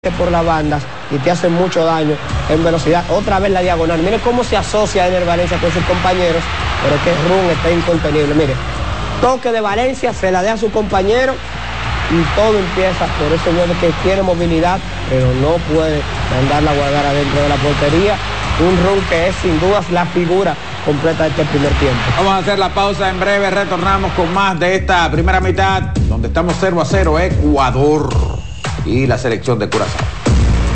por las bandas y te hacen mucho daño en velocidad. Otra vez la diagonal. Mire cómo se asocia Ener Valencia con sus compañeros, pero es que Run está incontenible. Mire, toque de Valencia, se la da a su compañero y todo empieza por ese jugador que tiene movilidad, pero no puede mandarla a guardar adentro de la portería. Un Run que es sin dudas la figura completa de este primer tiempo. Vamos a hacer la pausa, en breve retornamos con más de esta primera mitad, donde estamos 0-0 Ecuador y la selección de Curazao.